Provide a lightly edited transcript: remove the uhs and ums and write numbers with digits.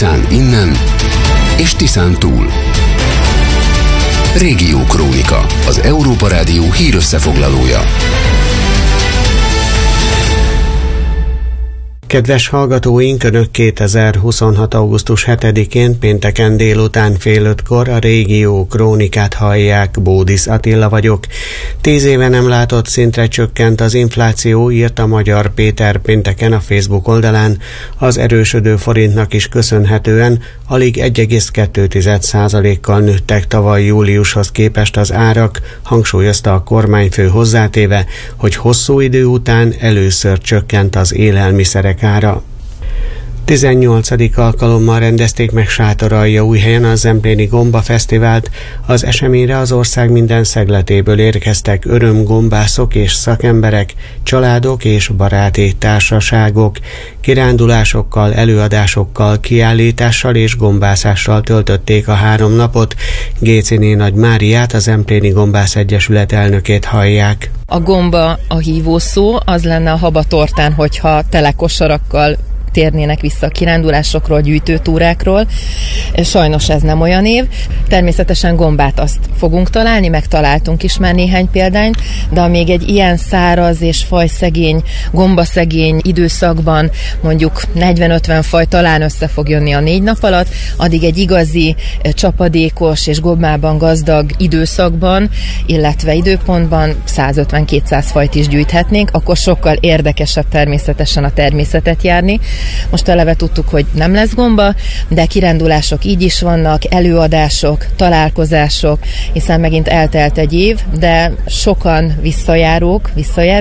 Tiszán innen és Tiszán túl. Régiókrónika, az Európa Rádió hírösszefoglalója. Kedves hallgatóink, Önök 2026. augusztus 7-én pénteken délután 4:30 a Régió Krónikát hallják. Bódisz Attila vagyok. 10 éve nem látott szintre csökkent az infláció, írta Magyar Péter pénteken a Facebook oldalán. Az erősödő forintnak is köszönhetően alig 1,2%-kal nőttek tavaly júliushoz képest az árak, hangsúlyozta a kormányfő hozzátéve, hogy hosszú idő után először csökkent az élelmiszerek ára. 18. alkalommal rendezték meg Sátoraljaújhelyen a Zempléni Gomba Fesztivált. Az eseményre az ország minden szegletéből érkeztek örömgombászok és szakemberek, családok és baráti társaságok. Kirándulásokkal, előadásokkal, kiállítással és gombászással töltötték a 3 napot. Géciné Nagy Máriát, a Zempléni Gombász Egyesület elnökét hallják. A gomba a hívószó, az lenne a habatortán, hogyha telekosarakkal térnének vissza a kirándulásokról, gyűjtőtúrákról. Sajnos ez nem olyan év. Természetesen gombát azt fogunk találni, megtaláltunk is már néhány példányt, de még egy ilyen száraz és fajszegény, gombaszegény időszakban mondjuk 40-50 faj talán össze fog jönni a 4 nap alatt, addig egy igazi, csapadékos és gombában gazdag időszakban, illetve időpontban 150-200 fajt is gyűjthetnénk, akkor sokkal érdekesebb természetesen a természetet járni. Most eleve tudtuk, hogy nem lesz gomba, de kirándulások így is vannak, előadások, találkozások, hiszen megint eltelt egy év, de sokan visszajárók